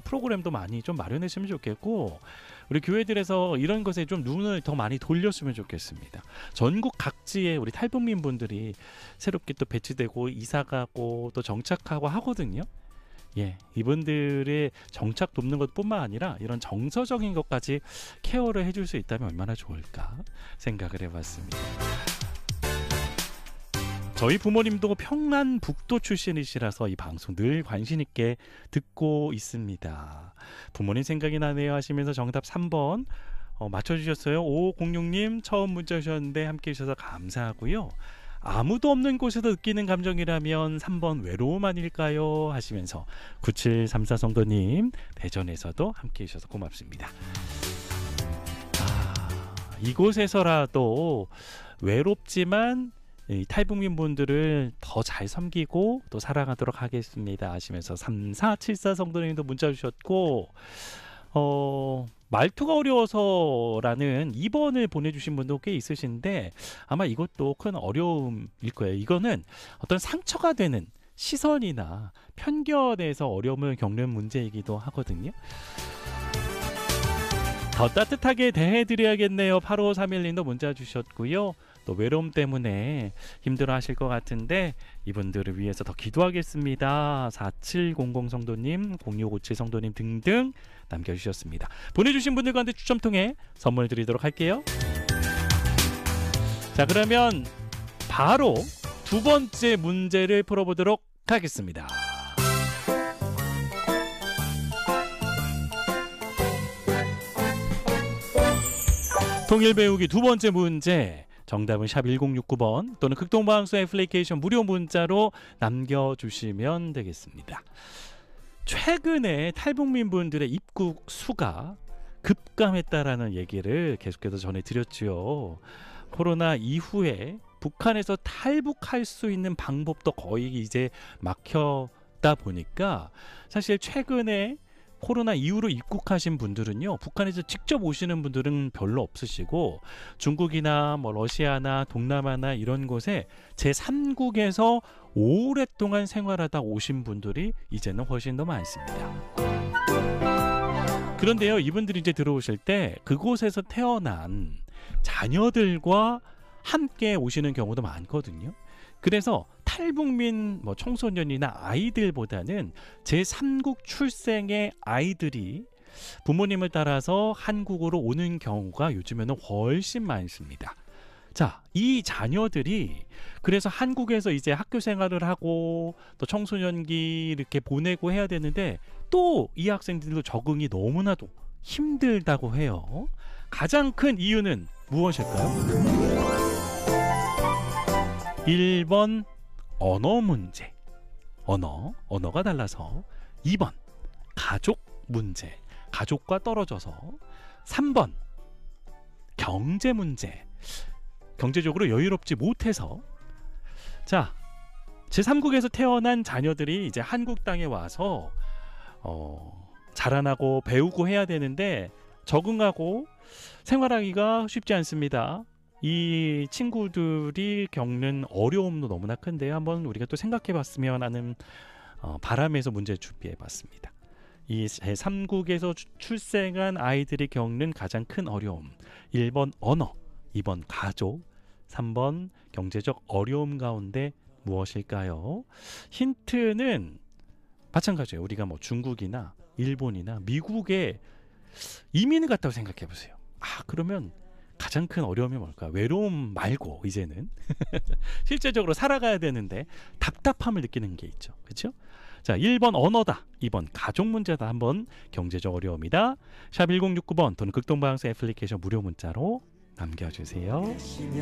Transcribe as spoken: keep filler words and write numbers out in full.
프로그램도 많이 좀 마련했으면 좋겠고, 우리 교회들에서 이런 것에 좀 눈을 더 많이 돌렸으면 좋겠습니다. 전국 각지에 우리 탈북민 분들이 새롭게 또 배치되고 이사가고 또 정착하고 하거든요. 예, 이분들의 정착 돕는 것뿐만 아니라 이런 정서적인 것까지 케어를 해줄 수 있다면 얼마나 좋을까 생각을 해봤습니다. 저희 부모님도 평안북도 출신이시라서 이 방송 늘 관심 있게 듣고 있습니다. 부모님 생각이 나네요 하시면서 정답 삼 번 어, 맞춰주셨어요. 오오공육 님 처음 문자 주셨는데 함께 해주셔서 감사하고요. 아무도 없는 곳에서 느끼는 감정이라면 삼 번 외로움 아닐까요? 하시면서 구칠삼사 성도님 대전에서도 함께 해주셔서 고맙습니다. 아, 이곳에서라도 외롭지만 이 탈북민 분들을 더 잘 섬기고 또 사랑하도록 하겠습니다 하시면서 삼사칠사 성도님도 문자 주셨고, 어, 말투가 어려워서 라는 이 번을 보내주신 분도 꽤 있으신데 아마 이것도 큰 어려움일 거예요. 이거는 어떤 상처가 되는 시선이나 편견에서 어려움을 겪는 문제이기도 하거든요. 더 따뜻하게 대해드려야겠네요. 팔오삼일 님도 문자 주셨고요. 또 외로움 때문에 힘들어 하실 것 같은데 이분들을 위해서 더 기도하겠습니다. 사칠공공 성도님, 공육오칠 성도님 등등 남겨주셨습니다. 보내주신 분들 가운데 추첨 통해 선물 드리도록 할게요. 자, 그러면 바로 두 번째 문제를 풀어보도록 하겠습니다. 통일 배우기 두 번째 문제, 정답은 샵 일공육구 번 또는 극동방송 애플리케이션 무료 문자로 남겨주시면 되겠습니다. 최근에 탈북민 분들의 입국 수가 급감했다라는 얘기를 계속해서 전해드렸죠. 코로나 이후에 북한에서 탈북할 수 있는 방법도 거의 이제 막혔다 보니까 사실 최근에 코로나 이후로 입국하신 분들은요, 북한에서 직접 오시는 분들은 별로 없으시고 중국이나 뭐 러시아나 동남아나 이런 곳에 제삼국에서 오랫동안 생활하다 오신 분들이 이제는 훨씬 더 많습니다. 그런데요, 이분들이 이제 들어오실 때 그곳에서 태어난 자녀들과 함께 오시는 경우도 많거든요. 그래서 탈북민 뭐 청소년이나 아이들보다는 제삼국 출생의 아이들이 부모님을 따라서 한국으로 오는 경우가 요즘에는 훨씬 많습니다. 자, 이 자녀들이 그래서 한국에서 이제 학교 생활을 하고 또 청소년기 이렇게 보내고 해야 되는데 또 이 학생들도 적응이 너무나도 힘들다고 해요. 가장 큰 이유는 무엇일까요? 일 번 언어 문제, 언어, 언어가 달라서. 이 번 가족 문제, 가족과 떨어져서. 삼 번 경제 문제, 경제적으로 여유롭지 못해서. 자, 제삼국에서 태어난 자녀들이 이제 한국 땅에 와서 어, 자라나고 배우고 해야 되는데 적응하고 생활하기가 쉽지 않습니다. 이 친구들이 겪는 어려움도 너무나 큰데요. 한번 우리가 또 생각해 봤으면 하는 어, 바람에서 문제 준비해 봤습니다. 이 제삼국에서 출생한 아이들이 겪는 가장 큰 어려움. 일 번 언어, 이 번 가족, 삼 번 경제적 어려움 가운데 무엇일까요? 힌트는 마찬가지예요. 우리가 뭐 중국이나 일본이나 미국에 이민을 갔다고 생각해 보세요. 아, 그러면 가장 큰 어려움이 뭘까? 외로움 말고 이제는 실제적으로 살아가야 되는데 답답함을 느끼는 게 있죠. 그렇죠? 자, 일 번 언어다, 이 번 가족 문제다, 삼 번 경제적 어려움이다. 샵 일공육구 번 또는 극동방송 애플리케이션 무료 문자로 남겨주세요.